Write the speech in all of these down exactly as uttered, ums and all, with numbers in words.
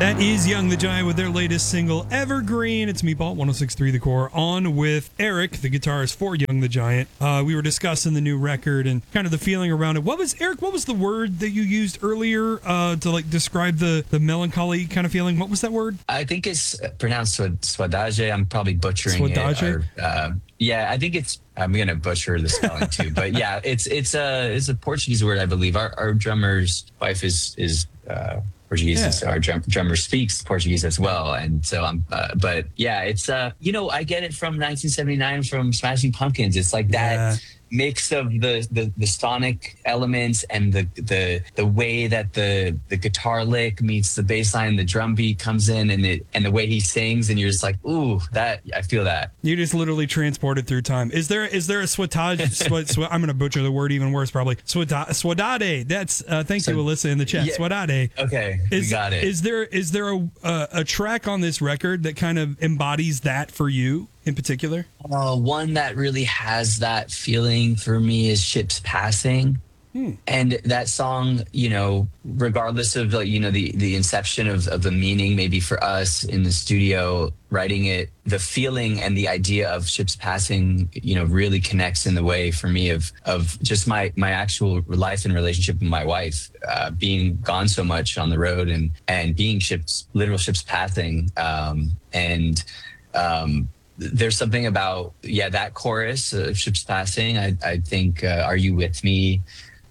That is Young the Giant with their latest single, Evergreen. It's Meatball, one oh six point three The Core, on with Eric, the guitarist for Young the Giant. Uh, we were discussing the new record and kind of the feeling around it. What was, Eric, what was the word that you used earlier uh, to like describe the, the melancholy kind of feeling? What was that word? I think it's pronounced Swadage. I'm probably butchering Swadage? it. Or, uh, yeah, I think it's, I'm going to butcher the spelling too. But yeah, it's it's a, it's a Portuguese word, I believe. Our, our drummer's wife is, is uh, Portuguese, yeah. So our drum, drummer speaks Portuguese as well, and so I'm. Uh, but yeah, it's uh, you know, I get it from nineteen seventy-nine from Smashing Pumpkins. It's like that Yeah. mix of the, the the sonic elements and the the the way that the the guitar lick meets the bass line, the drum beat comes in, and it and the way he sings, and you're just like, ooh, that I feel that. You just literally transported through time. Is there is there a swatage? Sw- sw- I'm going to butcher the word even worse, probably. Swada- Swadade. That's uh, thank So- you, Alyssa, in the chat. Yeah. Swadade. Okay, Is, we got it. Is there is there a, a a track on this record that kind of embodies that for you in particular? Uh, one that really has that feeling for me is Ships Passing. Hmm. And that song, you know, regardless of the, you know, the, the inception of, of the meaning, maybe for us in the studio writing it, the feeling and the idea of ships passing, you know, really connects in the way for me of, of just my, my actual life and relationship with my wife, uh, being gone so much on the road and, and being ships, literal ships passing. Um, and, um, there's something about, yeah, that chorus of ships passing. I, I think, uh, Are You With Me?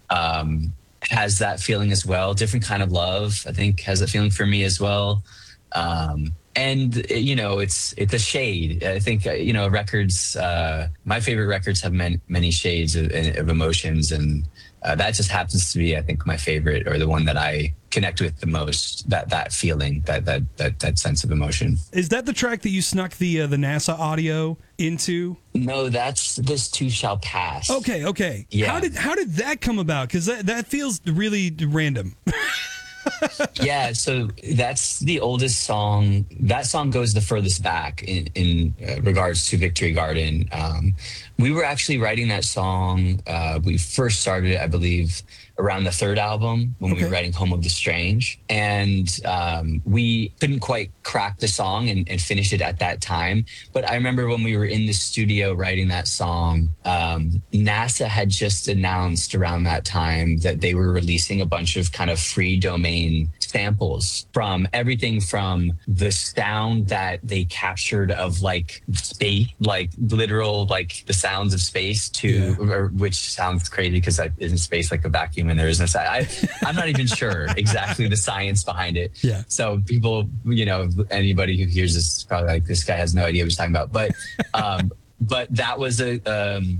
Um, has that feeling as well. Different Kind of Love, I think, has that feeling for me as well. Um, and, you know, it's it's a shade. I think, uh, you know, records, uh, my favorite records have many, many shades of, of emotions. And uh, that just happens to be, I think, my favorite, or the one that I connect with the most, that that feeling, that that that, that sense of emotion. Is that the track that you snuck the uh, the NASA audio into? No, that's This Too Shall Pass. Okay, okay. Yeah. How did how did that come about? Because that, that feels really random. Yeah, so that's the oldest song. That song goes the furthest back in, in uh, regards to Victory Garden. Um, we were actually writing that song. Uh, we first started it, I believe, around the third album when Okay. we were writing Home of the Strange. And um, we couldn't quite crack the song and, and finish it at that time. But I remember when we were in the studio writing that song, um, NASA had just announced around that time that they were releasing a bunch of kind of free domain samples from everything from the sound that they captured of like space, like literal, like the sounds of space to, Yeah. or, which sounds crazy because isn't space like a vacuum and there is no side. I, I'm not even sure exactly the science behind it. Yeah. So people, you know, anybody who hears this is probably like, this guy has no idea what he's talking about. But, um, but that was a, um,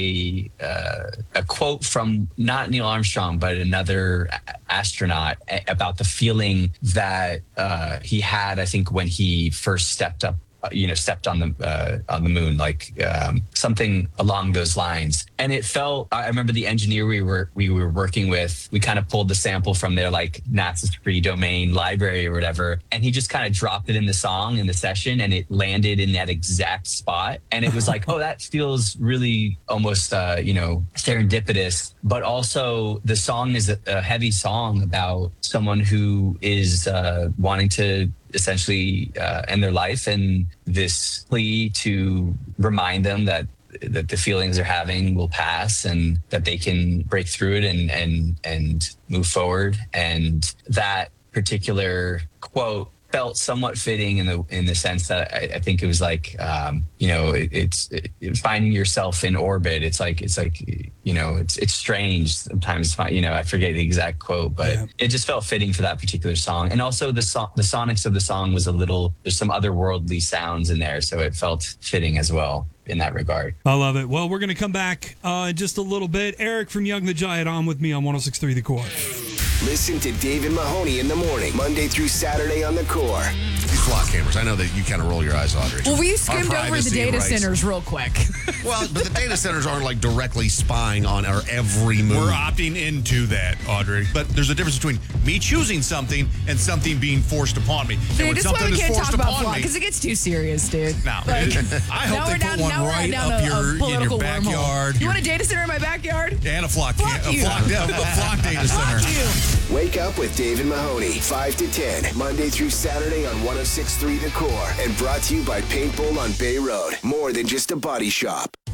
a uh, a quote from not Neil Armstrong, but another a- astronaut a- about the feeling that uh, he had, I think, when he first stepped up, uh, you know, stepped on the uh, on the moon, like um, something along those lines. And it felt, I remember the engineer we were we were working with, we kind of pulled the sample from their like NASA's free domain library or whatever, and he just kind of dropped it in the song in the session, and it landed in that exact spot. And it was like, oh, that feels really almost uh, you know, serendipitous. But also the song is a, a heavy song about someone who is uh, wanting to essentially uh, end their life, and this plea to remind them that that the feelings they're having will pass and that they can break through it and and and move forward. And that particular quote felt somewhat fitting in the in the sense that I, I think it was like um, you know it, it's it, finding yourself in orbit. It's like it's like you know it's it's strange sometimes. You know I forget the exact quote, but Yeah. it just felt fitting for that particular song. And also the so- the sonics of the song was a little, there's some otherworldly sounds in there, so it felt fitting as well in that regard. I love it. Well, we're going to come back uh, in just a little bit. Eric from Young the Giant on with me on one oh six point three The Core. Listen to David Mahoney in the morning, Monday through Saturday on The Core. These flock cameras, I know that you kind of roll your eyes, Audrey. Well, we On skimmed over the privacy data rights. centers real quick. Well, but the data centers aren't like directly spying on our every move. We're opting into that, Audrey. But there's a difference between me choosing something and something being forced upon me. And Dude, when this is why something we is can't forced talk about upon flock me, because it gets too serious, dude. now, Like, I hope now they we're put down, one now we're right down up a, your a in your political backyard. wormhole. You your- want a data center in my backyard? and a flock, Flock a you. flock, yeah, a flock data Flock center. you. Wake up with Dave and Mahoney, five to ten, Monday through Saturday on one oh six point three The Core. And brought to you by Paintball on Bay Road. More than just a body shop.